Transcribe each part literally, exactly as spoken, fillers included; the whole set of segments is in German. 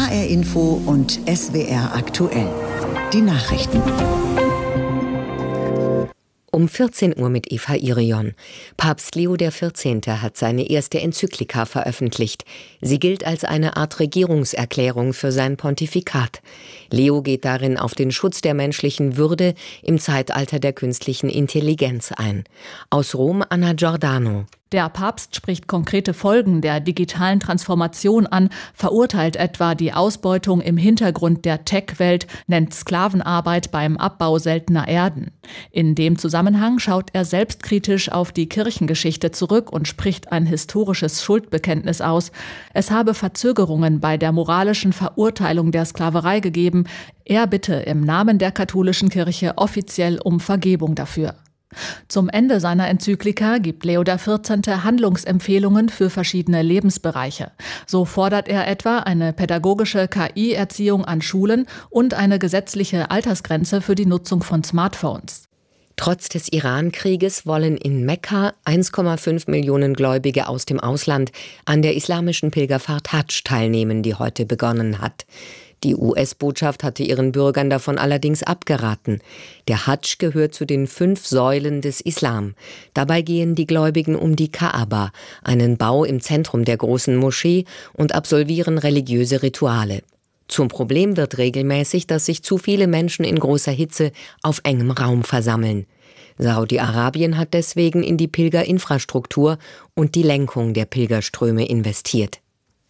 H R Info und S W R aktuell. Die Nachrichten. Um vierzehn Uhr mit Eva Irion. Papst Leo der vierzehnte. Hat seine erste Enzyklika veröffentlicht. Sie gilt als eine Art Regierungserklärung für sein Pontifikat. Leo geht darin auf den Schutz der menschlichen Würde im Zeitalter der künstlichen Intelligenz ein. Aus Rom Anna Giordano. Der Papst spricht konkrete Folgen der digitalen Transformation an, verurteilt etwa die Ausbeutung im Hintergrund der Tech-Welt, nennt Sklavenarbeit beim Abbau seltener Erden. In dem Zusammenhang schaut er selbstkritisch auf die Kirchengeschichte zurück und spricht ein historisches Schuldbekenntnis aus. Es habe Verzögerungen bei der moralischen Verurteilung der Sklaverei gegeben. Er bitte im Namen der katholischen Kirche offiziell um Vergebung dafür. Zum Ende seiner Enzyklika gibt Leo der vierzehnte. Handlungsempfehlungen für verschiedene Lebensbereiche. So fordert er etwa eine pädagogische K I-Erziehung an Schulen und eine gesetzliche Altersgrenze für die Nutzung von Smartphones. Trotz des Iran-Krieges wollen in Mekka eins Komma fünf Millionen Gläubige aus dem Ausland an der islamischen Pilgerfahrt Hadsch teilnehmen, die heute begonnen hat. Die U S-Botschaft hatte ihren Bürgern davon allerdings abgeraten. Der Hadsch gehört zu den fünf Säulen des Islam. Dabei gehen die Gläubigen um die Kaaba, einen Bau im Zentrum der großen Moschee, und absolvieren religiöse Rituale. Zum Problem wird regelmäßig, dass sich zu viele Menschen in großer Hitze auf engem Raum versammeln. Saudi-Arabien hat deswegen in die Pilgerinfrastruktur und die Lenkung der Pilgerströme investiert.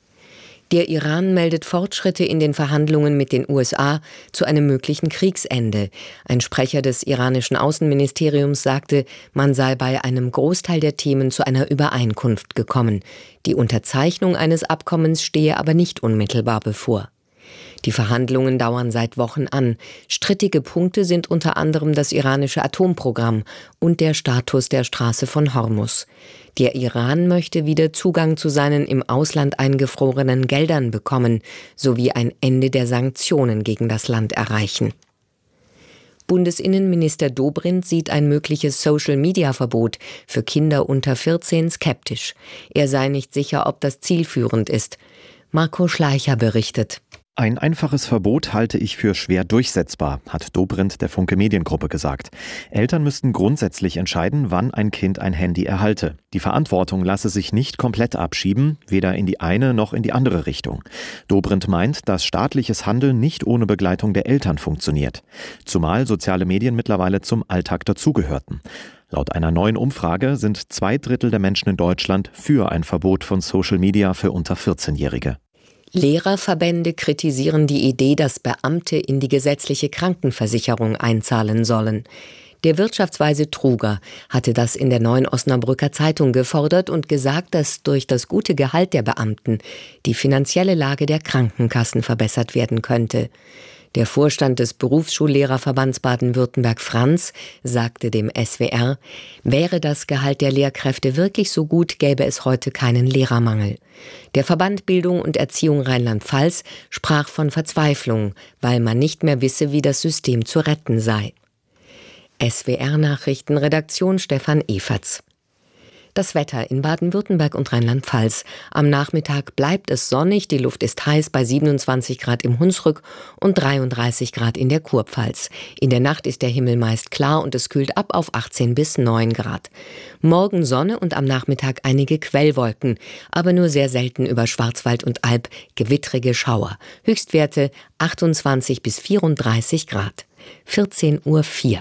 Der Iran meldet Fortschritte in den Verhandlungen mit den U S A zu einem möglichen Kriegsende. Ein Sprecher des iranischen Außenministeriums sagte, man sei bei einem Großteil der Themen zu einer Übereinkunft gekommen. Die Unterzeichnung eines Abkommens stehe aber nicht unmittelbar bevor. Die Verhandlungen dauern seit Wochen an. Strittige Punkte sind unter anderem das iranische Atomprogramm und der Status der Straße von Hormuz. Der Iran möchte wieder Zugang zu seinen im Ausland eingefrorenen Geldern bekommen, sowie ein Ende der Sanktionen gegen das Land erreichen. Bundesinnenminister Dobrindt sieht ein mögliches Social-Media-Verbot für Kinder unter vierzehn skeptisch. Er sei nicht sicher, ob das zielführend ist. Marco Schleicher berichtet. Ein einfaches Verbot halte ich für schwer durchsetzbar, hat Dobrindt der Funke Mediengruppe gesagt. Eltern müssten grundsätzlich entscheiden, wann ein Kind ein Handy erhalte. Die Verantwortung lasse sich nicht komplett abschieben, weder in die eine noch in die andere Richtung. Dobrindt meint, dass staatliches Handeln nicht ohne Begleitung der Eltern funktioniert. Zumal soziale Medien mittlerweile zum Alltag dazugehörten. Laut einer neuen Umfrage sind zwei Drittel der Menschen in Deutschland für ein Verbot von Social Media für unter vierzehnjährige. Lehrerverbände kritisieren die Idee, dass Beamte in die gesetzliche Krankenversicherung einzahlen sollen. Der Wirtschaftsweise Truger hatte das in der Neuen Osnabrücker Zeitung gefordert und gesagt, dass durch das gute Gehalt der Beamten die finanzielle Lage der Krankenkassen verbessert werden könnte. Der Vorstand des Berufsschullehrerverbands Baden-Württemberg Franz sagte dem S W R, wäre das Gehalt der Lehrkräfte wirklich so gut, gäbe es heute keinen Lehrermangel. Der Verband Bildung und Erziehung Rheinland-Pfalz sprach von Verzweiflung, weil man nicht mehr wisse, wie das System zu retten sei. S W R-Nachrichtenredaktion Stefan Eferts. Das Wetter in Baden-Württemberg und Rheinland-Pfalz. Am Nachmittag bleibt es sonnig, die Luft ist heiß bei siebenundzwanzig Grad im Hunsrück und dreiunddreißig Grad in der Kurpfalz. In der Nacht ist der Himmel meist klar und es kühlt ab auf achtzehn bis neun Grad. Morgen Sonne und am Nachmittag einige Quellwolken, aber nur sehr selten über Schwarzwald und Alb gewittrige Schauer. Höchstwerte achtundzwanzig bis vierunddreißig Grad. vierzehn Uhr vier.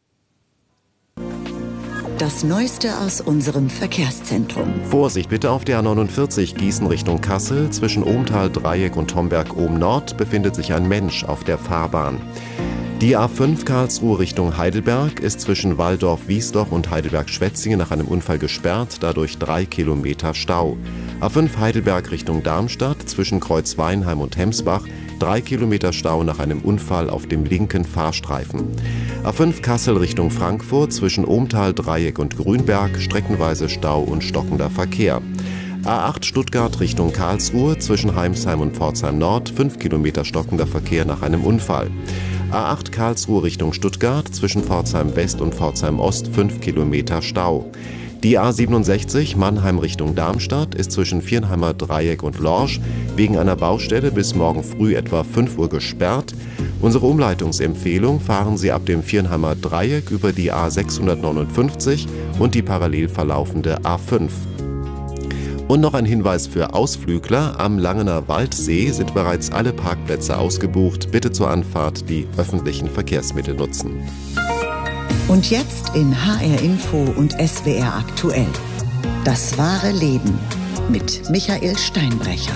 Das Neueste aus unserem Verkehrszentrum. Vorsicht bitte auf der A neunundvierzig Gießen Richtung Kassel. Zwischen Ohmtal, Dreieck und Homberg-Ohm-Nord befindet sich ein Mensch auf der Fahrbahn. Die A fünf Karlsruhe Richtung Heidelberg ist zwischen Walldorf-Wiesloch und Heidelberg-Schwetzingen nach einem Unfall gesperrt, dadurch drei Kilometer Stau. A fünf Heidelberg Richtung Darmstadt zwischen Kreuzweinheim und Hemsbach, drei Kilometer Stau nach einem Unfall auf dem linken Fahrstreifen. A fünf Kassel Richtung Frankfurt zwischen Ohmtal, Dreieck und Grünberg, streckenweise Stau und stockender Verkehr. A acht Stuttgart Richtung Karlsruhe zwischen Heimsheim und Pforzheim Nord, fünf Kilometer stockender Verkehr nach einem Unfall. A acht Karlsruhe Richtung Stuttgart zwischen Pforzheim West und Pforzheim Ost, fünf Kilometer Stau. Die A siebenundsechzig Mannheim Richtung Darmstadt ist zwischen Viernheimer Dreieck und Lorsch wegen einer Baustelle bis morgen früh etwa fünf Uhr gesperrt. Unsere Umleitungsempfehlung: fahren Sie ab dem Viernheimer Dreieck über die A sechshundertneunundfünfzig und die parallel verlaufende A fünf. Und noch ein Hinweis für Ausflügler: Am Langener Waldsee sind bereits alle Parkplätze ausgebucht. Bitte zur Anfahrt die öffentlichen Verkehrsmittel nutzen. Und jetzt in H R Info und S W R aktuell. Das wahre Leben mit Michael Steinbrecher.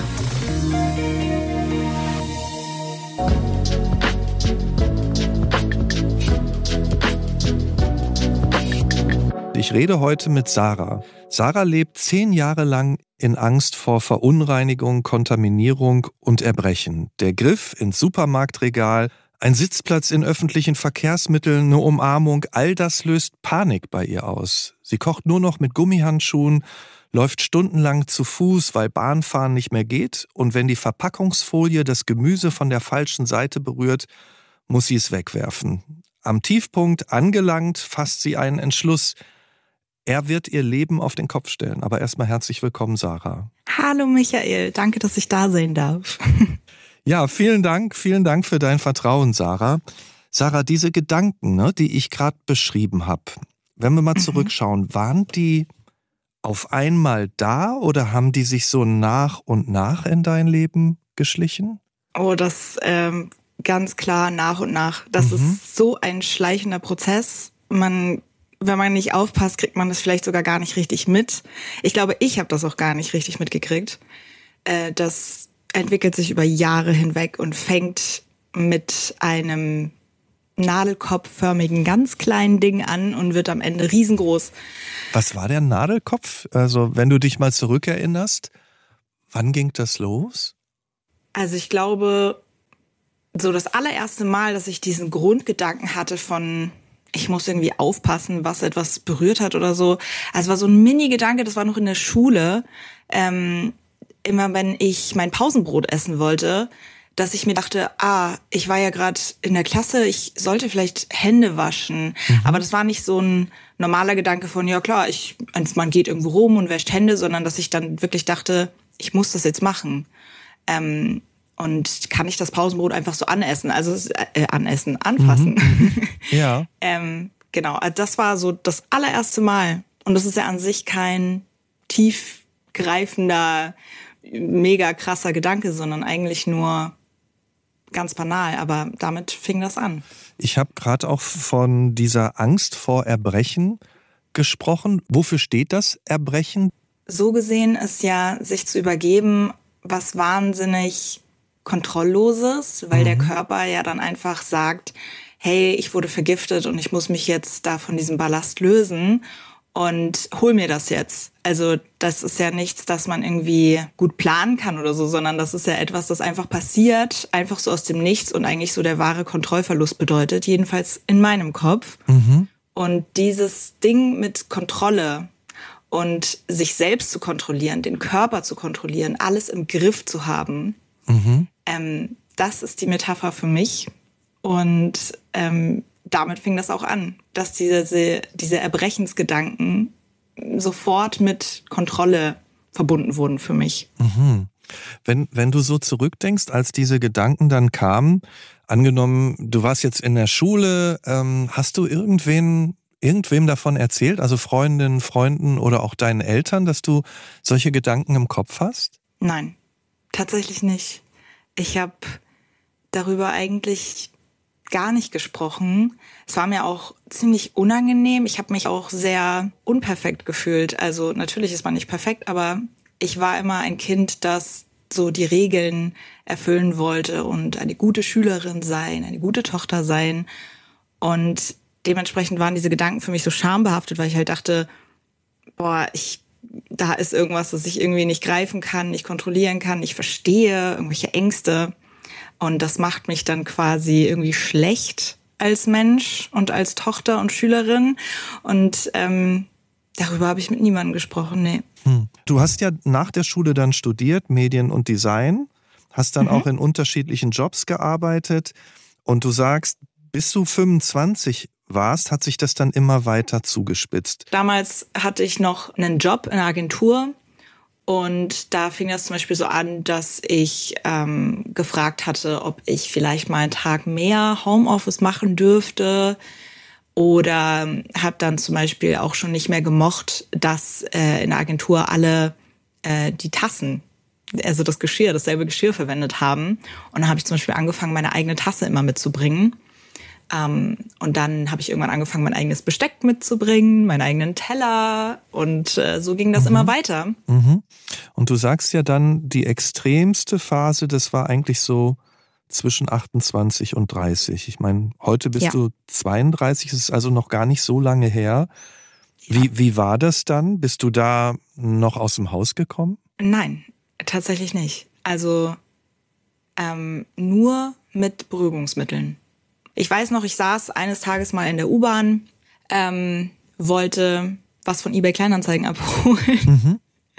Ich rede heute mit Sarah. Sarah lebt zehn Jahre lang in Angst vor Verunreinigung, Kontaminierung und Erbrechen. Der Griff ins Supermarktregal, ein Sitzplatz in öffentlichen Verkehrsmitteln, eine Umarmung, all das löst Panik bei ihr aus. Sie kocht nur noch mit Gummihandschuhen, läuft stundenlang zu Fuß, weil Bahnfahren nicht mehr geht. Und wenn die Verpackungsfolie das Gemüse von der falschen Seite berührt, muss sie es wegwerfen. Am Tiefpunkt angelangt, fasst sie einen Entschluss. Er wird ihr Leben auf den Kopf stellen. Aber erstmal herzlich willkommen, Sarah. Hallo Michael, danke, dass ich da sein darf. Ja, vielen Dank, vielen Dank für dein Vertrauen, Sarah. Sarah, diese Gedanken, ne, die ich gerade beschrieben habe, wenn wir mal zurückschauen, mhm. waren die auf einmal da oder haben die sich so nach und nach in dein Leben geschlichen? Oh, das ähm, ganz klar nach und nach. Das mhm. ist so ein schleichender Prozess. Man Wenn man nicht aufpasst, kriegt man das vielleicht sogar gar nicht richtig mit. Ich glaube, ich habe das auch gar nicht richtig mitgekriegt. Äh, das entwickelt sich über Jahre hinweg und fängt mit einem nadelkopfförmigen, ganz kleinen Ding an und wird am Ende riesengroß. Was war der Nadelkopf? Also, wenn du dich mal zurückerinnerst, wann ging das los? Also ich glaube, so das allererste Mal, dass ich diesen Grundgedanken hatte von, ich muss irgendwie aufpassen, was etwas berührt hat oder so. Also es war so ein Mini-Gedanke, das war noch in der Schule. Ähm, immer wenn ich mein Pausenbrot essen wollte, dass ich mir dachte, ah, ich war ja gerade in der Klasse, ich sollte vielleicht Hände waschen. Mhm. Aber das war nicht so ein normaler Gedanke von, ja klar, ich, man geht irgendwo rum und wäscht Hände, sondern dass ich dann wirklich dachte, ich muss das jetzt machen. Ähm, Und kann ich das Pausenbrot einfach so anessen, also äh, anessen, anfassen. Mhm, ja. ähm, genau, also das war so das allererste Mal. Und das ist ja an sich kein tiefgreifender, mega krasser Gedanke, sondern eigentlich nur ganz banal. Aber damit fing das an. Ich habe gerade auch von dieser Angst vor Erbrechen gesprochen. Wofür steht das Erbrechen? So gesehen ist ja, sich zu übergeben, was wahnsinnig Kontrollloses, weil mhm. der Körper ja dann einfach sagt, hey, ich wurde vergiftet und ich muss mich jetzt da von diesem Ballast lösen und hol mir das jetzt. Also das ist ja nichts, das man irgendwie gut planen kann oder so, sondern das ist ja etwas, das einfach passiert, einfach so aus dem Nichts und eigentlich so der wahre Kontrollverlust bedeutet, jedenfalls in meinem Kopf. Mhm. Und dieses Ding mit Kontrolle und sich selbst zu kontrollieren, den Körper zu kontrollieren, alles im Griff zu haben, Mhm. Ähm, das ist die Metapher für mich. Und ähm, damit fing das auch an, dass diese, diese Erbrechensgedanken sofort mit Kontrolle verbunden wurden für mich. Mhm. Wenn, wenn du so zurückdenkst, als diese Gedanken dann kamen, angenommen, du warst jetzt in der Schule, ähm, hast du irgendwen, irgendwem davon erzählt, also Freundinnen, Freunden oder auch deinen Eltern, dass du solche Gedanken im Kopf hast? Nein. Tatsächlich nicht. Ich habe darüber eigentlich gar nicht gesprochen. Es war mir auch ziemlich unangenehm. Ich habe mich auch sehr unperfekt gefühlt. Also natürlich ist man nicht perfekt, aber ich war immer ein Kind, das so die Regeln erfüllen wollte und eine gute Schülerin sein, eine gute Tochter sein. Und dementsprechend waren diese Gedanken für mich so schambehaftet, weil ich halt dachte, boah, ich da ist irgendwas, das ich irgendwie nicht greifen kann, nicht kontrollieren kann, nicht verstehe, irgendwelche Ängste. Und das macht mich dann quasi irgendwie schlecht als Mensch und als Tochter und Schülerin. Und ähm, darüber habe ich mit niemandem gesprochen, nee. Hm. Du hast ja nach der Schule dann studiert, Medien und Design, hast dann mhm. auch in unterschiedlichen Jobs gearbeitet. Und du sagst, bis du fünfundzwanzig warst, hat sich das dann immer weiter zugespitzt. Damals hatte ich noch einen Job in einer Agentur und da fing das zum Beispiel so an, dass ich ähm, gefragt hatte, ob ich vielleicht mal einen Tag mehr Homeoffice machen dürfte. Oder habe dann zum Beispiel auch schon nicht mehr gemocht, dass äh, in der Agentur alle äh, die Tassen, also das Geschirr, dasselbe Geschirr verwendet haben. Und dann habe ich zum Beispiel angefangen, meine eigene Tasse immer mitzubringen. Ähm, und dann habe ich irgendwann angefangen, mein eigenes Besteck mitzubringen, meinen eigenen Teller. Und äh, so ging das mhm. immer weiter. Mhm. Und du sagst ja dann, die extremste Phase, das war eigentlich so zwischen achtundzwanzig und dreißig. Ich meine, heute bist ja. du zweiunddreißig, das ist also noch gar nicht so lange her. Ja. Wie, wie war das dann? Bist du da noch aus dem Haus gekommen? Nein, tatsächlich nicht. Also ähm, nur mit Beruhigungsmitteln. Ich weiß noch, ich saß eines Tages mal in der U-Bahn, ähm, wollte was von eBay Kleinanzeigen abholen. Mhm.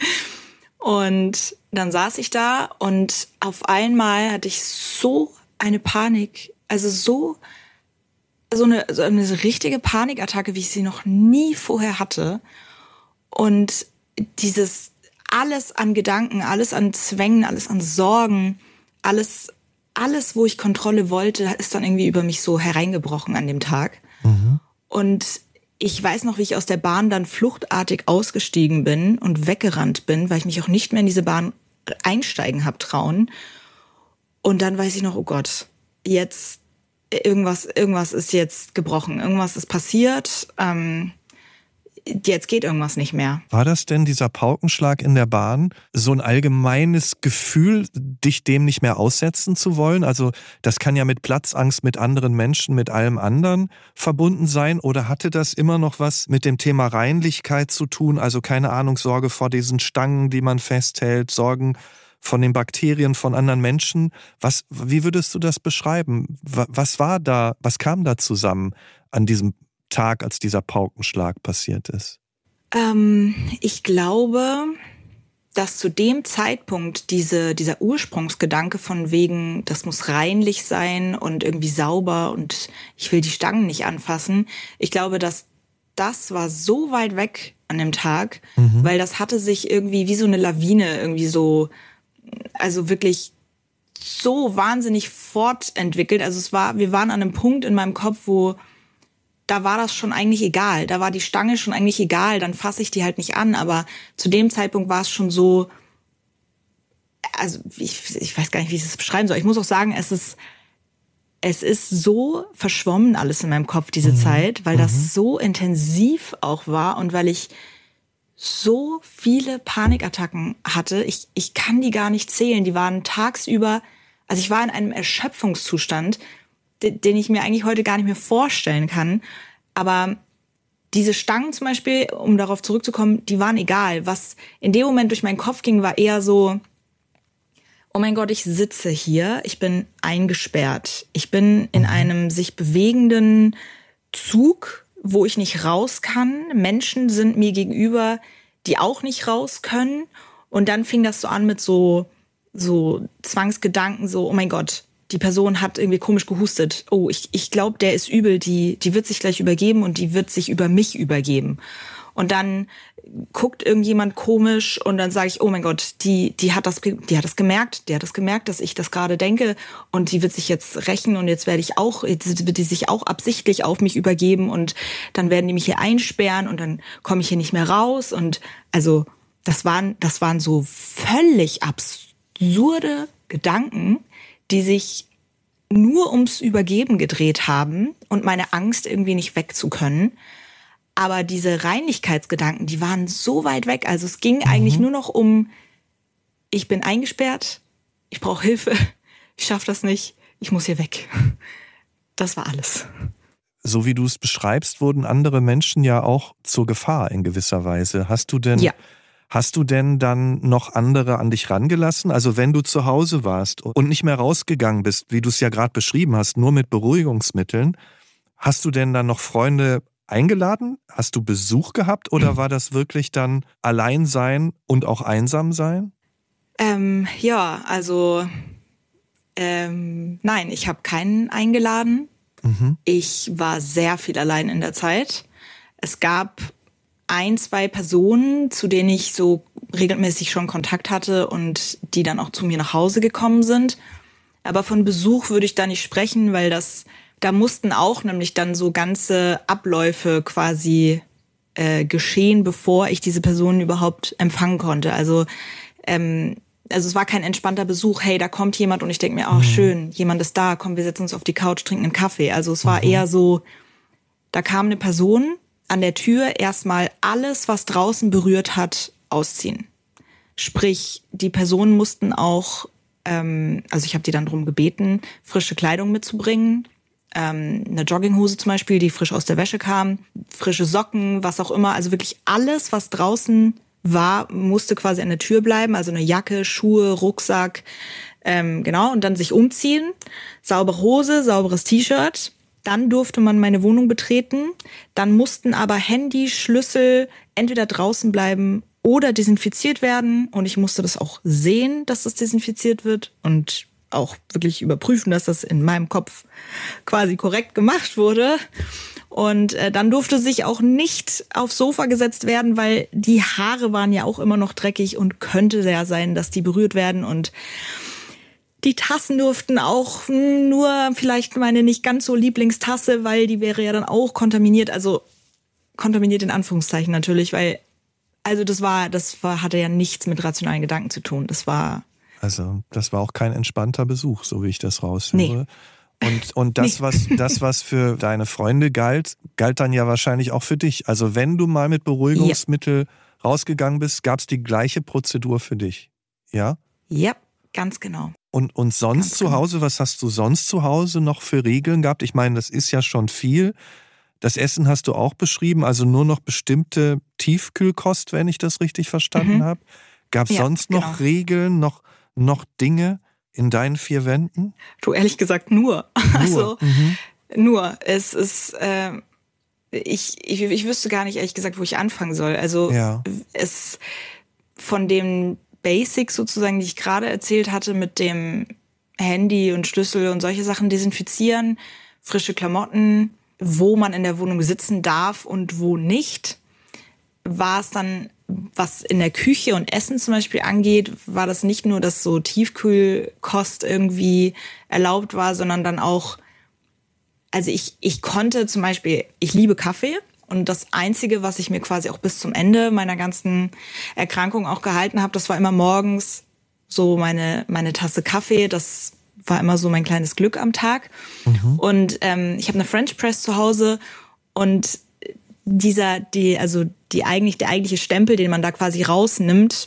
Und dann saß ich da und auf einmal hatte ich so eine Panik, also so, so eine, so eine richtige Panikattacke, wie ich sie noch nie vorher hatte. Und dieses alles an Gedanken, alles an Zwängen, alles an Sorgen, alles, alles, wo ich Kontrolle wollte, ist dann irgendwie über mich so hereingebrochen an dem Tag. Mhm. Und ich weiß noch, wie ich aus der Bahn dann fluchtartig ausgestiegen bin und weggerannt bin, weil ich mich auch nicht mehr in diese Bahn einsteigen habe trauen. Und dann weiß ich noch, oh Gott, jetzt irgendwas, irgendwas ist jetzt gebrochen, irgendwas ist passiert. Ähm, jetzt geht irgendwas nicht mehr. War das denn dieser Paukenschlag in der Bahn so ein allgemeines Gefühl, dich dem nicht mehr aussetzen zu wollen? Also das kann ja mit Platzangst, mit anderen Menschen, mit allem anderen verbunden sein. Oder hatte das immer noch was mit dem Thema Reinlichkeit zu tun? Also keine Ahnung, Sorge vor diesen Stangen, die man festhält, Sorgen von den Bakterien von anderen Menschen. Was, wie würdest du das beschreiben? Was war da, was kam da zusammen an diesem Tag, als dieser Paukenschlag passiert ist? Ähm, ich glaube, dass zu dem Zeitpunkt diese, dieser Ursprungsgedanke von wegen, das muss reinlich sein und irgendwie sauber und ich will die Stangen nicht anfassen, ich glaube, dass das war so weit weg an dem Tag, mhm. weil das hatte sich irgendwie wie so eine Lawine irgendwie so, also wirklich so wahnsinnig fortentwickelt. Also es war, wir waren an einem Punkt in meinem Kopf, wo da war das schon eigentlich egal. Da war die Stange schon eigentlich egal. Dann fasse ich die halt nicht an. Aber zu dem Zeitpunkt war es schon so, also ich, ich weiß gar nicht, wie ich es beschreiben soll. Ich muss auch sagen, es ist, es ist so verschwommen alles in meinem Kopf diese mhm. Zeit, weil das mhm. so intensiv auch war und weil ich so viele Panikattacken hatte. Ich, ich kann die gar nicht zählen. Die waren tagsüber, also ich war in einem Erschöpfungszustand, den ich mir eigentlich heute gar nicht mehr vorstellen kann. Aber diese Stangen zum Beispiel, um darauf zurückzukommen, die waren egal. Was in dem Moment durch meinen Kopf ging, war eher so, oh mein Gott, ich sitze hier, ich bin eingesperrt. Ich bin in einem sich bewegenden Zug, wo ich nicht raus kann. Menschen sind mir gegenüber, die auch nicht raus können. Und dann fing das so an mit so, so Zwangsgedanken, so, oh mein Gott, die Person hat irgendwie komisch gehustet. Oh, ich, ich glaube, der ist übel, die, die wird sich gleich übergeben und die wird sich über mich übergeben. Und dann guckt irgendjemand komisch und dann sage ich, oh mein Gott, die, die hat das, die hat das gemerkt, die hat das gemerkt, dass ich das gerade denke und die wird sich jetzt rächen und jetzt werde ich auch, jetzt wird die sich auch absichtlich auf mich übergeben und dann werden die mich hier einsperren und dann komme ich hier nicht mehr raus und also das waren, das waren so völlig absurde Gedanken, die sich nur ums Übergeben gedreht haben und meine Angst irgendwie nicht wegzukönnen. Aber diese Reinlichkeitsgedanken, die waren so weit weg. Also es ging mhm. eigentlich nur noch um, ich bin eingesperrt, ich brauche Hilfe, ich schaffe das nicht, ich muss hier weg. Das war alles. So wie du es beschreibst, wurden andere Menschen ja auch zur Gefahr in gewisser Weise. Hast du denn... Ja. Hast du denn dann noch andere an dich rangelassen? Also wenn du zu Hause warst und nicht mehr rausgegangen bist, wie du es ja gerade beschrieben hast, nur mit Beruhigungsmitteln, hast du denn dann noch Freunde eingeladen? Hast du Besuch gehabt oder war das wirklich dann Alleinsein und auch Einsamsein? Ähm, ja, also ähm, nein, ich habe keinen eingeladen. Mhm. Ich war sehr viel allein in der Zeit. Es gab ein, zwei Personen, zu denen ich so regelmäßig schon Kontakt hatte und die dann auch zu mir nach Hause gekommen sind. Aber von Besuch würde ich da nicht sprechen, weil das, da mussten auch nämlich dann so ganze Abläufe quasi äh, geschehen, bevor ich diese Personen überhaupt empfangen konnte. Also, ähm, also es war kein entspannter Besuch. Hey, da kommt jemand und ich denke mir, oh, mhm. schön, jemand ist da, komm, wir setzen uns auf die Couch, trinken einen Kaffee. Also es war mhm. eher so, da kam eine Person, an der Tür erstmal alles, was draußen berührt hat, ausziehen. Sprich, die Personen mussten auch, ähm, also ich habe die dann darum gebeten, frische Kleidung mitzubringen. Ähm, eine Jogginghose zum Beispiel, die frisch aus der Wäsche kam, frische Socken, was auch immer. Also wirklich alles, was draußen war, musste quasi an der Tür bleiben. Also eine Jacke, Schuhe, Rucksack, ähm, genau. Und dann sich umziehen, saubere Hose, sauberes T-Shirt. Dann durfte man meine Wohnung betreten. Dann mussten aber Handy, Schlüssel entweder draußen bleiben oder desinfiziert werden. Und ich musste das auch sehen, dass das desinfiziert wird und auch wirklich überprüfen, dass das in meinem Kopf quasi korrekt gemacht wurde. Und äh, dann durfte sich auch nicht aufs Sofa gesetzt werden, weil die Haare waren ja auch immer noch dreckig und könnte ja sein, dass die berührt werden. Und die Tassen durften auch nur vielleicht meine nicht ganz so Lieblingstasse, weil die wäre ja dann auch kontaminiert. Also kontaminiert in Anführungszeichen natürlich, weil also das war, das war, hatte ja nichts mit rationalen Gedanken zu tun. Das war also das war auch kein entspannter Besuch, so wie ich das raushöre. Nee. Und, und das, nee. was, das, was für deine Freunde galt, galt dann ja wahrscheinlich auch für dich. Also wenn du mal mit Beruhigungsmittel ja. rausgegangen bist, gab es die gleiche Prozedur für dich, ja? Ja, ganz genau. Und, und sonst ganz zu Hause, was hast du sonst zu Hause noch für Regeln gehabt? Ich meine, das ist ja schon viel. Das Essen hast du auch beschrieben, also nur noch bestimmte Tiefkühlkost, wenn ich das richtig verstanden mhm. habe. Gab es ja, sonst noch genau. Regeln, noch, noch Dinge in deinen vier Wänden? Du, ehrlich gesagt nur. Nur, also, mhm. nur. Es ist, äh, ich, ich, ich wüsste gar nicht, ehrlich gesagt, wo ich anfangen soll. Also ja. es von dem Basics sozusagen, die ich gerade erzählt hatte, mit dem Handy und Schlüssel und solche Sachen desinfizieren, frische Klamotten, wo man in der Wohnung sitzen darf und wo nicht, war es dann, was in der Küche und Essen zum Beispiel angeht, war das nicht nur, dass so Tiefkühlkost irgendwie erlaubt war, sondern dann auch, also ich, ich konnte zum Beispiel, ich liebe Kaffee. Und das Einzige, was ich mir quasi auch bis zum Ende meiner ganzen Erkrankung auch gehalten habe, das war immer morgens so meine meine Tasse Kaffee. Das war immer so mein kleines Glück am Tag. Mhm. Und ähm, ich habe eine French Press zu Hause und dieser, die, also die eigentlich der eigentliche Stempel, den man da quasi rausnimmt,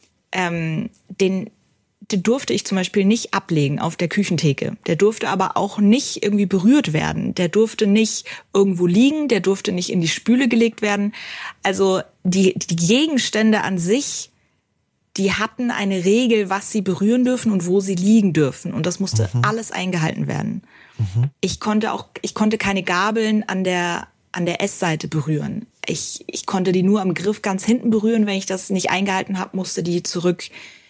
ähm, den Den durfte ich zum Beispiel nicht ablegen auf der Küchentheke. Der durfte aber auch nicht irgendwie berührt werden. Der durfte nicht irgendwo liegen, der durfte nicht in die Spüle gelegt werden. Also die, die Gegenstände an sich, die hatten eine Regel, was sie berühren dürfen und wo sie liegen dürfen. Und das musste mhm. alles eingehalten werden. Mhm. Ich konnte auch, ich konnte keine Gabeln an der, an der Essseite berühren. Ich, ich konnte die nur am Griff ganz hinten berühren. Wenn ich das nicht eingehalten habe, musste die zurück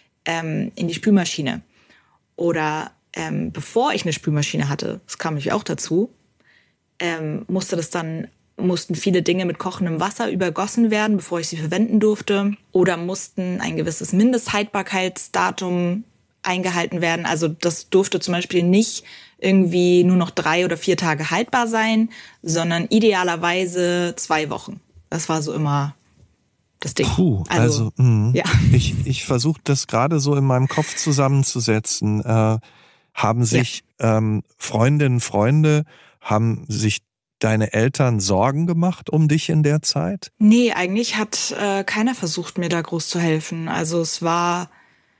in die Spülmaschine. Oder ähm, bevor ich eine Spülmaschine hatte, das kam nämlich auch dazu, ähm, musste das dann, mussten viele Dinge mit kochendem Wasser übergossen werden, bevor ich sie verwenden durfte. Oder mussten ein gewisses Mindesthaltbarkeitsdatum eingehalten werden. Also das durfte zum Beispiel nicht irgendwie nur noch drei oder vier Tage haltbar sein, sondern idealerweise zwei Wochen. Das war so immer das Ding. Puh, also, also mh, ja. ich, ich versuche das gerade so in meinem Kopf zusammenzusetzen. Äh, haben sich ja. ähm, Freundinnen, Freunde, haben sich deine Eltern Sorgen gemacht um dich in der Zeit? Nee, eigentlich hat äh, keiner versucht, mir da groß zu helfen. Also es war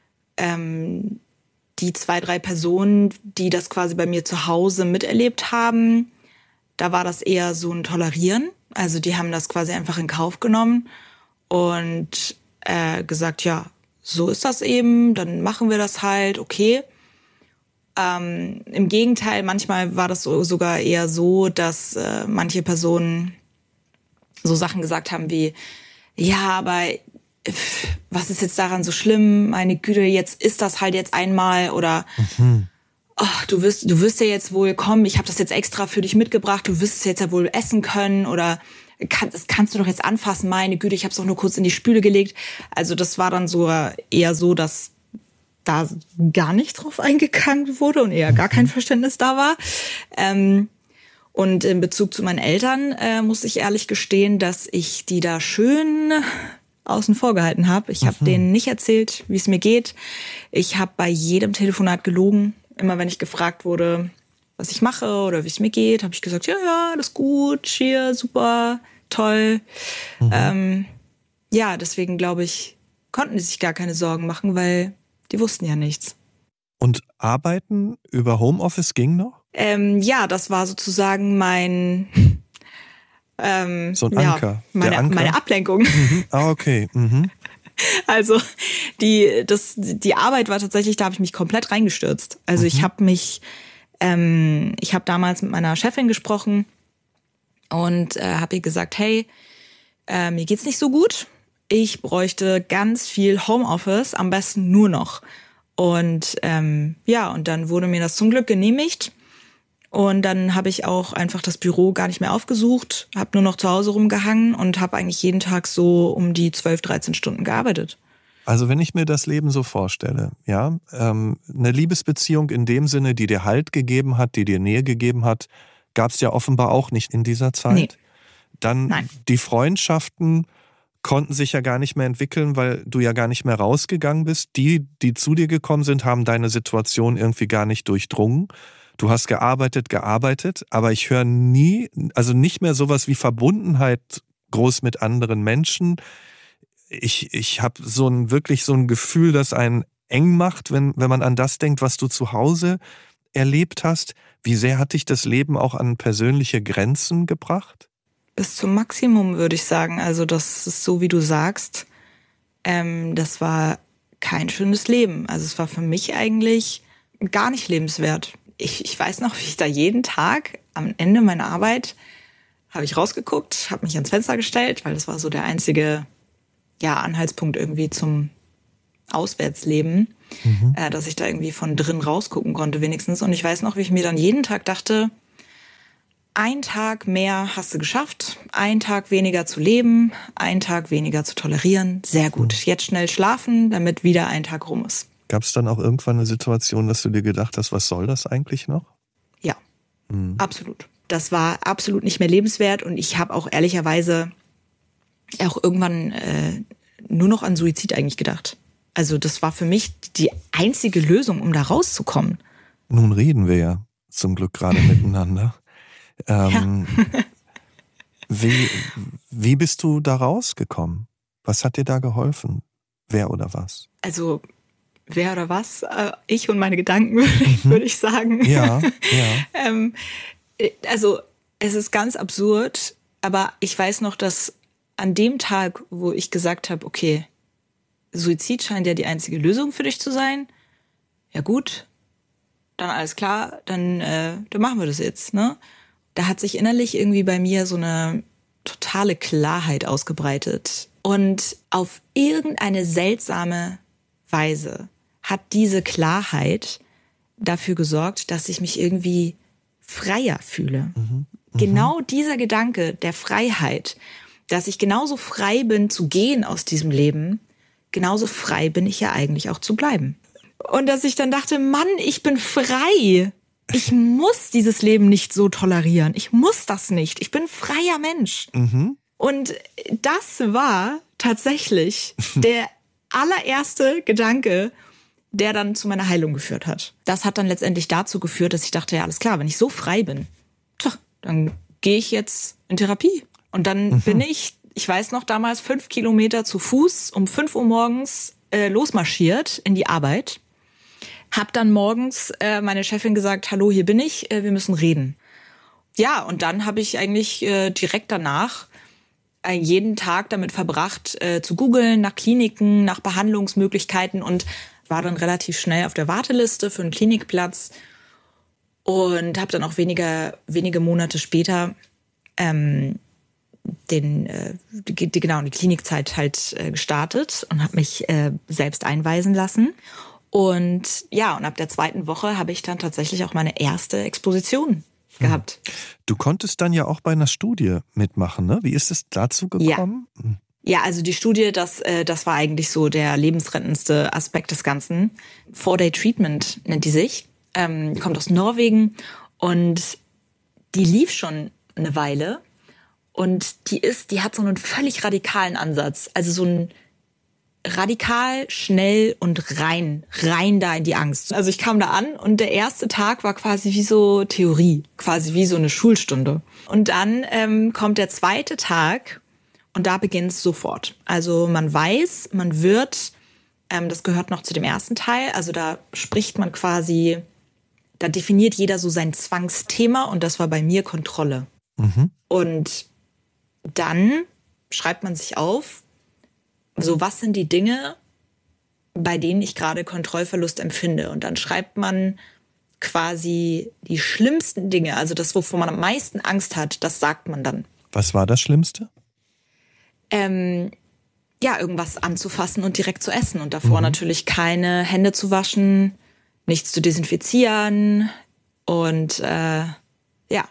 ähm, die zwei, drei Personen, die das quasi bei mir zu Hause miterlebt haben. Da war das eher so ein Tolerieren. Also die haben das quasi einfach in Kauf genommen. Und äh, gesagt, ja, so ist das eben, dann machen wir das halt, okay. Ähm, im Gegenteil, manchmal war das so, sogar eher so, dass äh, manche Personen so Sachen gesagt haben wie, ja, aber pff, was ist jetzt daran so schlimm? Meine Güte, jetzt ist das halt jetzt einmal. Oder, mhm. oh, du wirst, du wirst ja jetzt wohl kommen, ich habe das jetzt extra für dich mitgebracht, du wirst es jetzt ja wohl essen können oder kann, das kannst du doch jetzt anfassen, meine Güte, ich habe es doch nur kurz in die Spüle gelegt. Also das war dann so eher so, dass da gar nicht drauf eingegangen wurde und eher gar kein Verständnis da war. Ähm, und in Bezug zu meinen Eltern äh, muss ich ehrlich gestehen, dass ich die da schön außen vor gehalten habe. Ich habe mhm. denen nicht erzählt, wie es mir geht. Ich habe bei jedem Telefonat gelogen. Immer wenn ich gefragt wurde, was ich mache oder wie es mir geht, habe ich gesagt, ja, ja, alles gut, hier, super, toll. Mhm. Ähm, ja, deswegen glaube ich, konnten die sich gar keine Sorgen machen, weil die wussten ja nichts. Und arbeiten über Homeoffice ging noch? Ähm, ja, das war sozusagen mein ähm, so ein ja, Anker. Meine, Der Anker. meine Ablenkung. Mhm. Ah, okay. Mhm. Also die, das, die Arbeit war tatsächlich, da habe ich mich komplett reingestürzt. Also mhm. ich habe mich, ähm, ich habe damals mit meiner Chefin gesprochen und äh, habe ihr gesagt, hey, äh, mir geht's nicht so gut. Ich bräuchte ganz viel Homeoffice, am besten nur noch. Und ähm, ja, und dann wurde mir das zum Glück genehmigt. Und dann habe ich auch einfach das Büro gar nicht mehr aufgesucht, habe nur noch zu Hause rumgehangen und habe eigentlich jeden Tag so um die zwölf, dreizehn Stunden gearbeitet. Also wenn ich mir das Leben so vorstelle, ja, ähm, eine Liebesbeziehung in dem Sinne, die dir Halt gegeben hat, die dir Nähe gegeben hat, gab es ja offenbar auch nicht in dieser Zeit. Nee. Dann Nein. Die Freundschaften konnten sich ja gar nicht mehr entwickeln, weil du ja gar nicht mehr rausgegangen bist. Die, die zu dir gekommen sind, haben deine Situation irgendwie gar nicht durchdrungen. Du hast gearbeitet, gearbeitet, aber ich höre nie, also nicht mehr sowas wie Verbundenheit groß mit anderen Menschen. Ich, ich habe so ein, wirklich so ein Gefühl, das einen eng macht, wenn, wenn man an das denkt, was du zu Hause erlebt hast. Wie sehr hat dich das Leben auch an persönliche Grenzen gebracht? Bis zum Maximum, würde ich sagen. Also das ist so, wie du sagst. Ähm, das war kein schönes Leben. Also es war für mich eigentlich gar nicht lebenswert. Ich, ich weiß noch, wie ich da jeden Tag am Ende meiner Arbeit habe ich rausgeguckt, habe mich ans Fenster gestellt, weil das war so der einzige ja, Anhaltspunkt irgendwie zum Auswärtsleben, mhm. äh, dass ich da irgendwie von drin rausgucken konnte wenigstens. Und ich weiß noch, wie ich mir dann jeden Tag dachte, ein Tag mehr hast du geschafft, ein Tag weniger zu leben, ein Tag weniger zu tolerieren. Sehr gut. Jetzt schnell schlafen, damit wieder ein Tag rum ist. Gab es dann auch irgendwann eine Situation, dass du dir gedacht hast, was soll das eigentlich noch? Ja, mhm. absolut. Das war absolut nicht mehr lebenswert und ich habe auch ehrlicherweise auch irgendwann äh, nur noch an Suizid eigentlich gedacht. Also das war für mich die einzige Lösung, um da rauszukommen. Nun reden wir ja zum Glück gerade miteinander. Ähm, ja. wie, wie bist du da rausgekommen? Was hat dir da geholfen? Wer oder was? Also wer oder was? Äh, ich und meine Gedanken, würde ich, Mhm. würde ich sagen. Ja, ja. ähm, also es ist ganz absurd, aber ich weiß noch, dass an dem Tag, wo ich gesagt habe, okay, Suizid scheint ja die einzige Lösung für dich zu sein. Ja gut, dann alles klar, dann, äh, dann machen wir das jetzt, ne? Da hat sich innerlich irgendwie bei mir so eine totale Klarheit ausgebreitet. Und auf irgendeine seltsame Weise hat diese Klarheit dafür gesorgt, dass ich mich irgendwie freier fühle. Mhm. Mhm. Genau dieser Gedanke der Freiheit, dass ich genauso frei bin zu gehen aus diesem Leben, genauso frei bin ich ja eigentlich auch zu bleiben. Und dass ich dann dachte, Mann, ich bin frei. Ich muss dieses Leben nicht so tolerieren. Ich muss das nicht. Ich bin freier Mensch. Mhm. Und das war tatsächlich der allererste Gedanke, der dann zu meiner Heilung geführt hat. Das hat dann letztendlich dazu geführt, dass ich dachte, ja, alles klar, wenn ich so frei bin, tja, dann gehe ich jetzt in Therapie. Und dann mhm. bin ich, ich weiß noch damals, fünf Kilometer zu Fuß um fünf Uhr morgens äh, losmarschiert in die Arbeit. Hab dann morgens äh, meine Chefin gesagt, hallo, hier bin ich, äh, wir müssen reden. Ja, und dann habe ich eigentlich äh, direkt danach äh, jeden Tag damit verbracht, äh, zu googeln nach Kliniken, nach Behandlungsmöglichkeiten und war dann relativ schnell auf der Warteliste für einen Klinikplatz und habe dann auch weniger, wenige Monate später ähm, den, äh, die, die, genau, die Klinikzeit halt äh, gestartet und habe mich äh, selbst einweisen lassen. Und ja, und ab der zweiten Woche habe ich dann tatsächlich auch meine erste Exposition gehabt. Du konntest dann ja auch bei einer Studie mitmachen, ne? Wie ist es dazu gekommen? Ja. Ja, also die Studie, das, äh, das war eigentlich so der lebensrettendste Aspekt des Ganzen. Four-Day Treatment nennt die sich, ähm, kommt aus Norwegen und die lief schon eine Weile und die ist, die hat so einen völlig radikalen Ansatz, also so ein radikal, schnell und rein, rein da in die Angst. Also ich kam da an und der erste Tag war quasi wie so Theorie, quasi wie so eine Schulstunde. Und dann ähm, kommt der zweite Tag. Und da beginnt es sofort. Also man weiß, man wird, ähm, das gehört noch zu dem ersten Teil, also da spricht man quasi, da definiert jeder so sein Zwangsthema und das war bei mir Kontrolle. Mhm. Und dann schreibt man sich auf, so was sind die Dinge, bei denen ich gerade Kontrollverlust empfinde. Und dann schreibt man quasi die schlimmsten Dinge, also das, wovor man am meisten Angst hat, das sagt man dann. Was war das Schlimmste? Ähm, ja, irgendwas anzufassen und direkt zu essen. Und davor mhm. natürlich keine Hände zu waschen, nichts zu desinfizieren und äh, ja.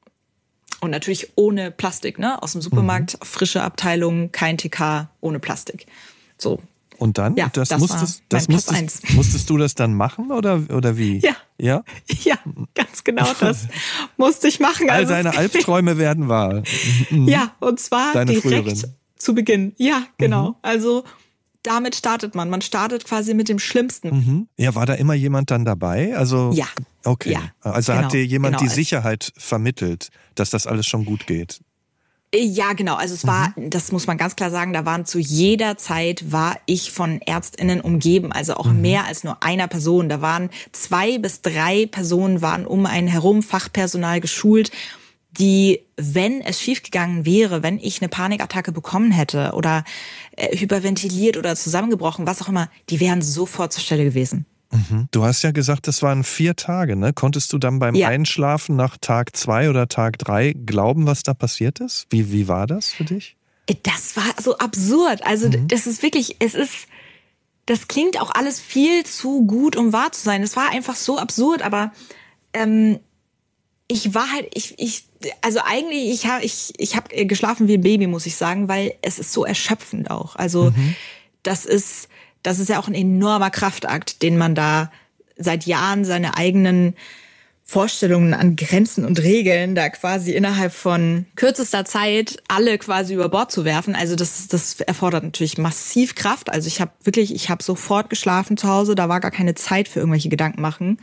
Und natürlich ohne Plastik, ne? Aus dem Supermarkt, mhm. frische Abteilung, kein T K, ohne Plastik. So. Und dann? Ja, das das musstest, war das musstest, musstest du das dann machen oder, oder wie? Ja. Ja? Ja, ganz genau das musste ich machen. All Also deine Albträume werden wahr. Mhm. Ja, und zwar Deine direkt früheren. Zu Beginn. Ja, genau. Mhm. Also damit startet man. Man startet quasi mit dem Schlimmsten. Mhm. Ja, war da immer jemand dann dabei? Also Ja. Okay. Ja, also genau, hat dir jemand genau. die Sicherheit vermittelt, dass das alles schon gut geht? Ja, genau. Also es war, mhm. das muss man ganz klar sagen, da waren zu jeder Zeit war ich von ÄrztInnen umgeben. Also auch mhm. mehr als nur einer Person. Da waren zwei bis drei Personen waren um einen herum, Fachpersonal geschult, die, wenn es schiefgegangen wäre, wenn ich eine Panikattacke bekommen hätte oder äh, hyperventiliert oder zusammengebrochen, was auch immer, die wären sofort zur Stelle gewesen. Mhm. Du hast ja gesagt, das waren vier Tage, ne? Konntest du dann beim Ja. Einschlafen nach Tag zwei oder Tag drei glauben, was da passiert ist? Wie, wie war das für dich? Das war so absurd. Also Mhm. das ist wirklich, es ist, das klingt auch alles viel zu gut, um wahr zu sein. Es war einfach so absurd, aber ähm, ich war halt, ich, ich, also eigentlich, ich habe ich, ich hab geschlafen wie ein Baby, muss ich sagen, weil es ist so erschöpfend auch. Also mhm. das ist, das ist ja auch ein enormer Kraftakt, den man da seit Jahren seine eigenen Vorstellungen an Grenzen und Regeln da quasi innerhalb von kürzester Zeit alle quasi über Bord zu werfen. Also das, das erfordert natürlich massiv Kraft. Also ich habe wirklich, ich habe sofort geschlafen zu Hause, da war gar keine Zeit für irgendwelche Gedanken machen.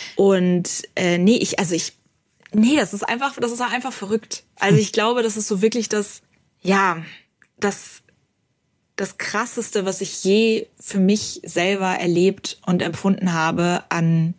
Und äh, nee, ich, also ich Nee, das ist einfach, das ist einfach verrückt. Also ich glaube, das ist so wirklich das, ja, das, das Krasseste, was ich je für mich selber erlebt und empfunden habe an,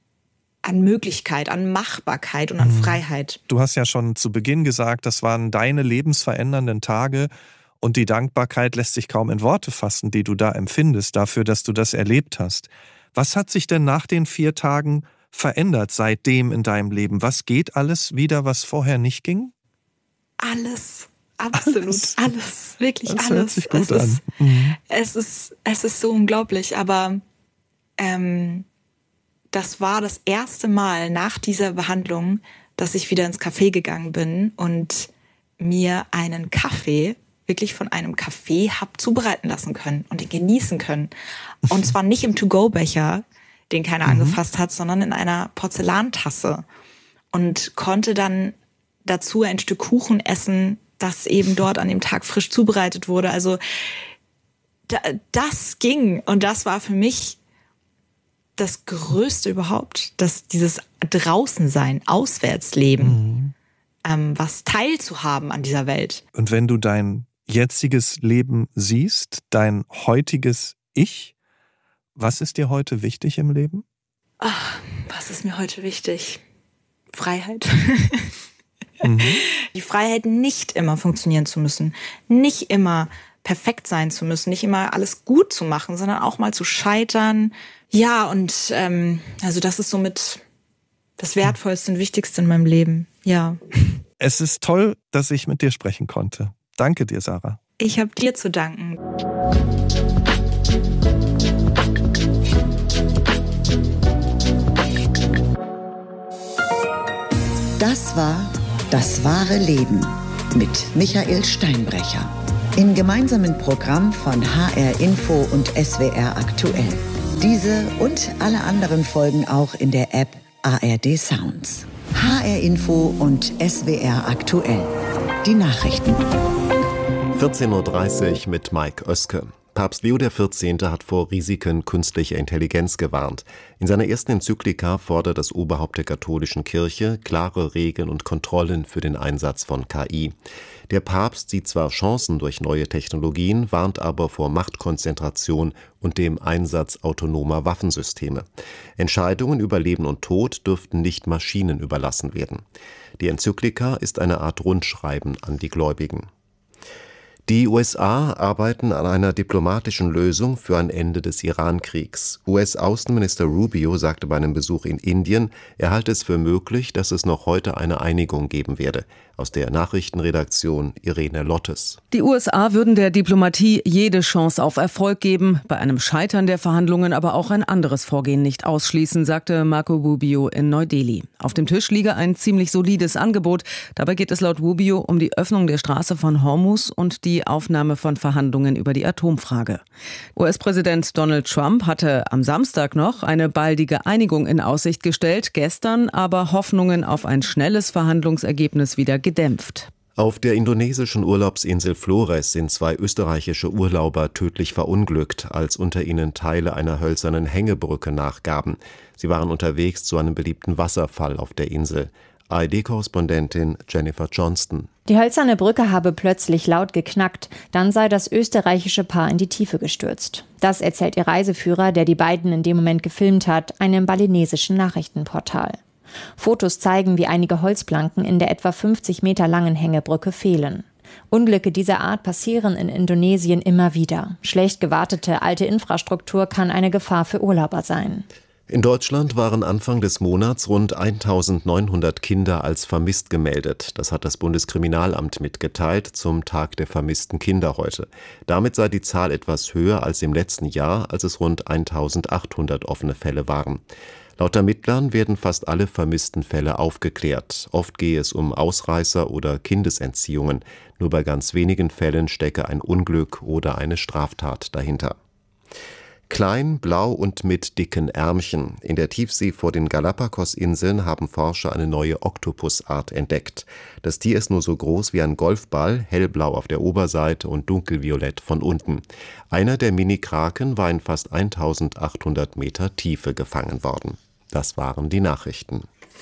an Möglichkeit, an Machbarkeit und an mhm. Freiheit. Du hast ja schon zu Beginn gesagt, das waren deine lebensverändernden Tage und die Dankbarkeit lässt sich kaum in Worte fassen, die du da empfindest, dafür, dass du das erlebt hast. Was hat sich denn nach den vier Tagen verändert seitdem in deinem Leben? Was geht alles wieder, was vorher nicht ging? Alles, absolut, alles, alles wirklich das alles. Hört sich gut es, an. Ist, mhm. es ist, es ist so unglaublich, aber ähm, das war das erste Mal nach dieser Behandlung, dass ich wieder ins Café gegangen bin und mir einen Kaffee wirklich von einem Café hab zubereiten lassen können und ihn genießen können. Und zwar nicht im To-Go-Becher, den keiner mhm. angefasst hat, sondern in einer Porzellantasse. Und konnte dann dazu ein Stück Kuchen essen, das eben dort an dem Tag frisch zubereitet wurde. Also da, das ging. Und das war für mich das Größte überhaupt, dass dieses Draußensein, Auswärtsleben, mhm. ähm, was teilzuhaben an dieser Welt. Und wenn du dein jetziges Leben siehst, dein heutiges Ich, was ist dir heute wichtig im Leben? Ach, was ist mir heute wichtig? Freiheit. mhm. Die Freiheit, nicht immer funktionieren zu müssen, nicht immer perfekt sein zu müssen, nicht immer alles gut zu machen, sondern auch mal zu scheitern. Ja, und ähm, also das ist somit das Wertvollste und Wichtigste in meinem Leben. Ja. Es ist toll, dass ich mit dir sprechen konnte. Danke dir, Sarah. Ich habe dir zu danken. Das war Das wahre Leben mit Michael Steinbrecher. Im gemeinsamen Programm von H R Info und S W R aktuell. Diese und alle anderen Folgen auch in der App A R D Sounds. H R Info und S W R aktuell. Die Nachrichten. vierzehn Uhr dreißig mit Mike Oeske. Papst Leo der vierzehnte hat vor Risiken künstlicher Intelligenz gewarnt. In seiner ersten Enzyklika fordert das Oberhaupt der katholischen Kirche klare Regeln und Kontrollen für den Einsatz von K I. Der Papst sieht zwar Chancen durch neue Technologien, warnt aber vor Machtkonzentration und dem Einsatz autonomer Waffensysteme. Entscheidungen über Leben und Tod dürften nicht Maschinen überlassen werden. Die Enzyklika ist eine Art Rundschreiben an die Gläubigen. Die U S A arbeiten an einer diplomatischen Lösung für ein Ende des Iran-Kriegs. U S-Außenminister Rubio sagte bei einem Besuch in Indien, er halte es für möglich, dass es noch heute eine Einigung geben werde. Aus der Nachrichtenredaktion Irene Lottes. Die U S A würden der Diplomatie jede Chance auf Erfolg geben, bei einem Scheitern der Verhandlungen aber auch ein anderes Vorgehen nicht ausschließen, sagte Marco Rubio in Neu-Delhi. Auf dem Tisch liege ein ziemlich solides Angebot. Dabei geht es laut Rubio um die Öffnung der Straße von Hormuz und die Aufnahme von Verhandlungen über die Atomfrage. U S-Präsident Donald Trump hatte am Samstag noch eine baldige Einigung in Aussicht gestellt, gestern aber Hoffnungen auf ein schnelles Verhandlungsergebnis wieder gedämpft. Auf der indonesischen Urlaubsinsel Flores sind zwei österreichische Urlauber tödlich verunglückt, als unter ihnen Teile einer hölzernen Hängebrücke nachgaben. Sie waren unterwegs zu einem beliebten Wasserfall auf der Insel. A R D-Korrespondentin Jennifer Johnston. Die hölzerne Brücke habe plötzlich laut geknackt, dann sei das österreichische Paar in die Tiefe gestürzt. Das erzählt ihr Reiseführer, der die beiden in dem Moment gefilmt hat, einem balinesischen Nachrichtenportal. Fotos zeigen, wie einige Holzplanken in der etwa fünfzig Meter langen Hängebrücke fehlen. Unglücke dieser Art passieren in Indonesien immer wieder. Schlecht gewartete alte Infrastruktur kann eine Gefahr für Urlauber sein. In Deutschland waren Anfang des Monats rund eintausendneunhundert Kinder als vermisst gemeldet. Das hat das Bundeskriminalamt mitgeteilt zum Tag der vermissten Kinder heute. Damit sei die Zahl etwas höher als im letzten Jahr, als es rund eintausendachthundert offene Fälle waren. Laut Ermittlern werden fast alle vermissten Fälle aufgeklärt. Oft gehe es um Ausreißer oder Kindesentziehungen. Nur bei ganz wenigen Fällen stecke ein Unglück oder eine Straftat dahinter. Klein, blau und mit dicken Ärmchen. In der Tiefsee vor den Galapagos-Inseln haben Forscher eine neue Oktopusart entdeckt. Das Tier ist nur so groß wie ein Golfball, hellblau auf der Oberseite und dunkelviolett von unten. Einer der Mini-Kraken war in fast eintausendachthundert Meter Tiefe gefangen worden. Das waren die Nachrichten.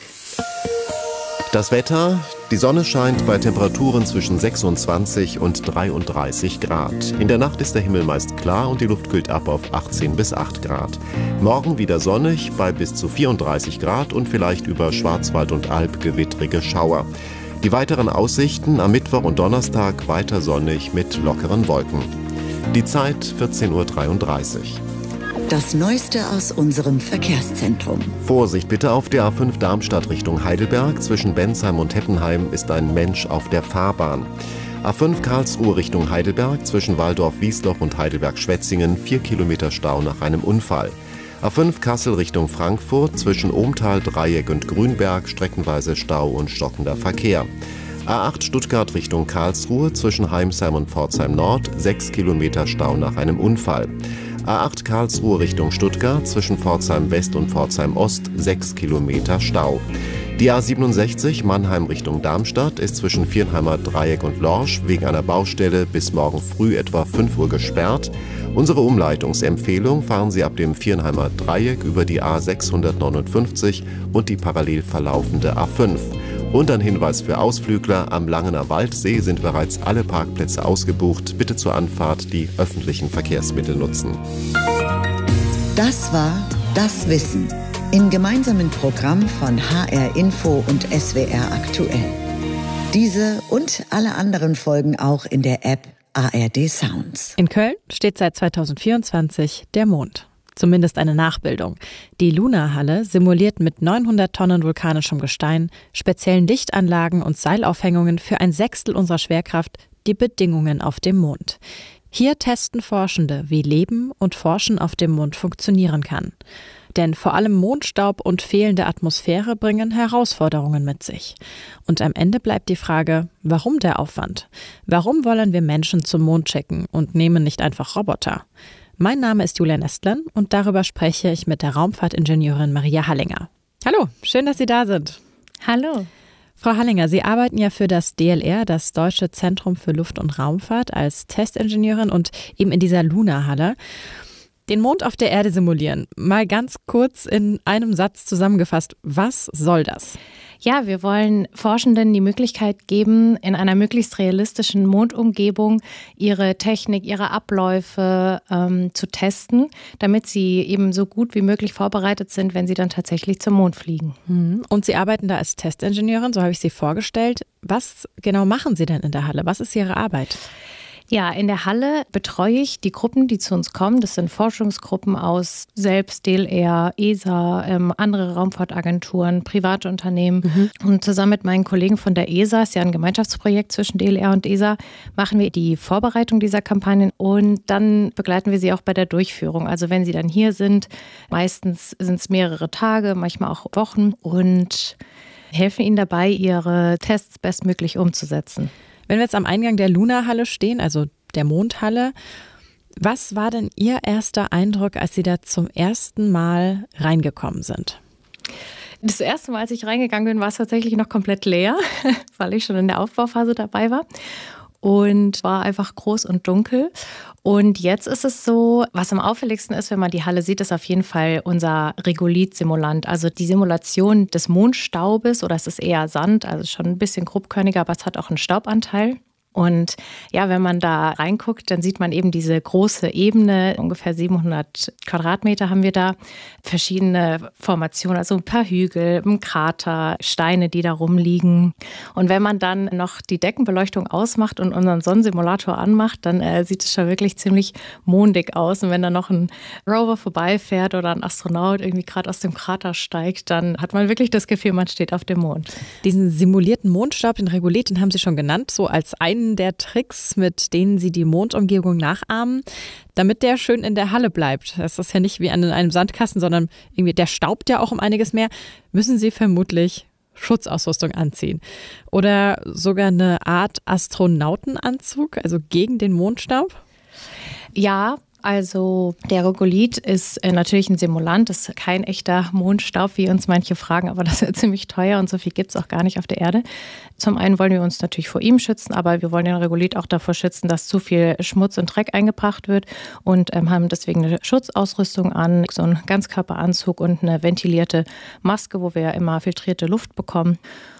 Das Wetter: Die Sonne scheint bei Temperaturen zwischen sechsundzwanzig und dreiunddreißig Grad. In der Nacht ist der Himmel meist klar und die Luft kühlt ab auf achtzehn bis acht Grad. Morgen wieder sonnig bei bis zu vierunddreißig Grad und vielleicht über Schwarzwald und Alb gewittrige Schauer. Die weiteren Aussichten: am Mittwoch und Donnerstag weiter sonnig mit lockeren Wolken. Die Zeit vierzehn Uhr dreiunddreißig. Das Neueste aus unserem Verkehrszentrum. Vorsicht bitte auf der A fünf Darmstadt Richtung Heidelberg. Zwischen Bensheim und Heppenheim ist ein Mensch auf der Fahrbahn. A fünf Karlsruhe Richtung Heidelberg. Zwischen Waldorf-Wiesloch und Heidelberg-Schwetzingen vier Kilometer Stau nach einem Unfall. A fünf Kassel Richtung Frankfurt. Zwischen Ohmtal, Dreieck und Grünberg streckenweise Stau und stockender Verkehr. A acht Stuttgart Richtung Karlsruhe. Zwischen Heimsheim und Pforzheim Nord sechs Kilometer Stau nach einem Unfall. A acht Karlsruhe Richtung Stuttgart, zwischen Pforzheim West und Pforzheim Ost sechs Kilometer Stau. Die A siebenundsechzig Mannheim Richtung Darmstadt ist zwischen Viernheimer Dreieck und Lorsch wegen einer Baustelle bis morgen früh etwa fünf Uhr gesperrt. Unsere Umleitungsempfehlung: fahren Sie ab dem Viernheimer Dreieck über die A sechshundertneunundfünfzig und die parallel verlaufende A fünf. Und ein Hinweis für Ausflügler: am Langener Waldsee sind bereits alle Parkplätze ausgebucht. Bitte zur Anfahrt die öffentlichen Verkehrsmittel nutzen. Das war Das Wissen im gemeinsamen Programm von H R Info und S W R aktuell. Diese und alle anderen Folgen auch in der App A R D Sounds. In Köln steht seit zweitausendvierundzwanzig der Mond. Zumindest eine Nachbildung. Die Lunarhalle simuliert mit neunhundert Tonnen vulkanischem Gestein, speziellen Lichtanlagen und Seilaufhängungen für ein Sechstel unserer Schwerkraft die Bedingungen auf dem Mond. Hier testen Forschende, wie Leben und Forschen auf dem Mond funktionieren kann. Denn vor allem Mondstaub und fehlende Atmosphäre bringen Herausforderungen mit sich. Und am Ende bleibt die Frage, warum der Aufwand? Warum wollen wir Menschen zum Mond schicken und nehmen nicht einfach Roboter? Mein Name ist Julia Nestlin und darüber spreche ich mit der Raumfahrtingenieurin Maria Hallinger. Hallo, schön, dass Sie da sind. Hallo. Frau Hallinger, Sie arbeiten ja für das D L R, das Deutsche Zentrum für Luft- und Raumfahrt, als Testingenieurin und eben in dieser Luna-Halle. Den Mond auf der Erde simulieren. Mal ganz kurz in einem Satz zusammengefasst. Was soll das? Ja, wir wollen Forschenden die Möglichkeit geben, in einer möglichst realistischen Mondumgebung ihre Technik, ihre Abläufe ähm, zu testen, damit sie eben so gut wie möglich vorbereitet sind, wenn sie dann tatsächlich zum Mond fliegen. Und Sie arbeiten da als Testingenieurin, so habe ich Sie vorgestellt. Was genau machen Sie denn in der Halle? Was ist Ihre Arbeit? Ja, in der Halle betreue ich die Gruppen, die zu uns kommen. Das sind Forschungsgruppen aus selbst, D L R, E S A, ähm, andere Raumfahrtagenturen, private Unternehmen. Mhm. Und zusammen mit meinen Kollegen von der E S A, ist ja ein Gemeinschaftsprojekt zwischen D L R und E S A, machen wir die Vorbereitung dieser Kampagnen und dann begleiten wir sie auch bei der Durchführung. Also wenn sie dann hier sind, meistens sind es mehrere Tage, manchmal auch Wochen und helfen ihnen dabei, ihre Tests bestmöglich umzusetzen. Wenn wir jetzt am Eingang der Luna-Halle stehen, also der Mondhalle, was war denn Ihr erster Eindruck, als Sie da zum ersten Mal reingekommen sind? Das erste Mal, als ich reingegangen bin, war es tatsächlich noch komplett leer, weil ich schon in der Aufbauphase dabei war. Und war einfach groß und dunkel. Und jetzt ist es so, was am auffälligsten ist, wenn man die Halle sieht, ist auf jeden Fall unser Regolith-Simulant. Also die Simulation des Mondstaubes, oder es ist eher Sand, also schon ein bisschen grobkörniger, aber es hat auch einen Staubanteil. Und ja, wenn man da reinguckt, dann sieht man eben diese große Ebene, ungefähr siebenhundert Quadratmeter haben wir da, verschiedene Formationen, also ein paar Hügel, ein Krater, Steine, die da rumliegen. Und wenn man dann noch die Deckenbeleuchtung ausmacht und unseren Sonnensimulator anmacht, dann äh, sieht es schon wirklich ziemlich mondig aus. Und wenn da noch ein Rover vorbeifährt oder ein Astronaut irgendwie gerade aus dem Krater steigt, dann hat man wirklich das Gefühl, man steht auf dem Mond. Diesen simulierten Mondstaub, den Regolith, den haben Sie schon genannt, so als einen der Tricks, mit denen Sie die Mondumgebung nachahmen, damit der schön in der Halle bleibt. Das ist ja nicht wie an einem Sandkasten, sondern irgendwie der staubt ja auch um einiges mehr. Müssen Sie vermutlich Schutzausrüstung anziehen oder sogar eine Art Astronautenanzug, also gegen den Mondstaub? Ja, also der Regolith ist natürlich ein Simulant, das ist kein echter Mondstaub, wie uns manche fragen, aber das ist ziemlich teuer und so viel gibt es auch gar nicht auf der Erde. Zum einen wollen wir uns natürlich vor ihm schützen, aber wir wollen den Regolith auch davor schützen, dass zu viel Schmutz und Dreck eingebracht wird und ähm, haben deswegen eine Schutzausrüstung an, so einen Ganzkörperanzug und eine ventilierte Maske, wo wir immer filtrierte Luft bekommen.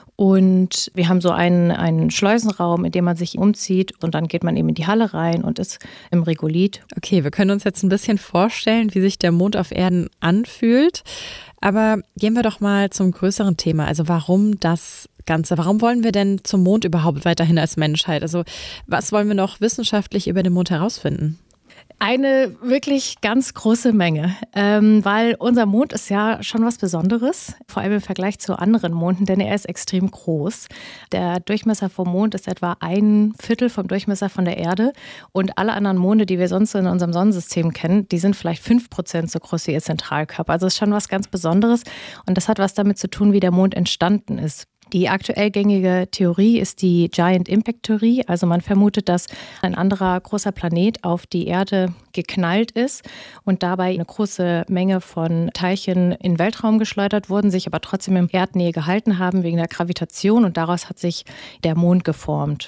Und wir haben so einen, einen Schleusenraum, in dem man sich umzieht und dann geht man eben in die Halle rein und ist im Regolith. Okay, wir können uns jetzt ein bisschen vorstellen, wie sich der Mond auf Erden anfühlt. Aber gehen wir doch mal zum größeren Thema. Also warum das Ganze? Warum wollen wir denn zum Mond überhaupt weiterhin als Menschheit? Also was wollen wir noch wissenschaftlich über den Mond herausfinden? Eine wirklich ganz große Menge, ähm, weil unser Mond ist ja schon was Besonderes, vor allem im Vergleich zu anderen Monden, denn er ist extrem groß. Der Durchmesser vom Mond ist etwa ein Viertel vom Durchmesser von der Erde und alle anderen Monde, die wir sonst in unserem Sonnensystem kennen, die sind vielleicht fünf Prozent so groß wie ihr Zentralkörper. Also es ist schon was ganz Besonderes und das hat was damit zu tun, wie der Mond entstanden ist. Die aktuell gängige Theorie ist die Giant Impact Theorie. Also man vermutet, dass ein anderer großer Planet auf die Erde geknallt ist und dabei eine große Menge von Teilchen in den Weltraum geschleudert wurden, sich aber trotzdem in Erdnähe gehalten haben wegen der Gravitation und daraus hat sich der Mond geformt.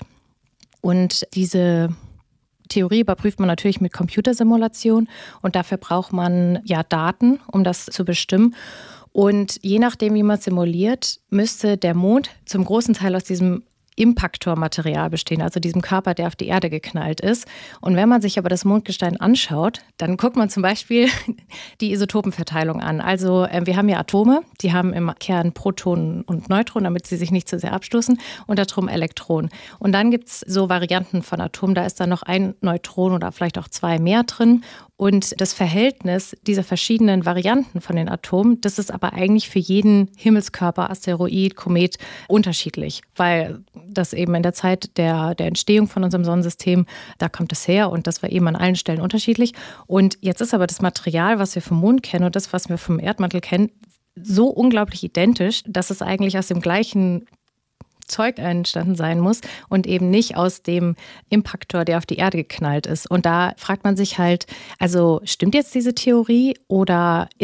Und diese Theorie überprüft man natürlich mit Computersimulation und dafür braucht man ja Daten, um das zu bestimmen. Und je nachdem, wie man simuliert, müsste der Mond zum großen Teil aus diesem Impaktormaterial bestehen, also diesem Körper, der auf die Erde geknallt ist. Und wenn man sich aber das Mondgestein anschaut, dann guckt man zum Beispiel die Isotopenverteilung an. Also äh, wir haben ja Atome, die haben im Kern Protonen und Neutronen, damit sie sich nicht zu sehr abstoßen, und darum Elektronen. Und dann gibt es so Varianten von Atomen, da ist dann noch ein Neutron oder vielleicht auch zwei mehr drin. Und das Verhältnis dieser verschiedenen Varianten von den Atomen, das ist aber eigentlich für jeden Himmelskörper, Asteroid, Komet unterschiedlich, weil das eben in der Zeit der, der Entstehung von unserem Sonnensystem, da kommt es her und das war eben an allen Stellen unterschiedlich. Und jetzt ist aber das Material, was wir vom Mond kennen und das, was wir vom Erdmantel kennen, so unglaublich identisch, dass es eigentlich aus dem gleichen Zeug entstanden sein muss und eben nicht aus dem Impaktor, der auf die Erde geknallt ist. Und da fragt man sich halt, also stimmt jetzt diese Theorie oder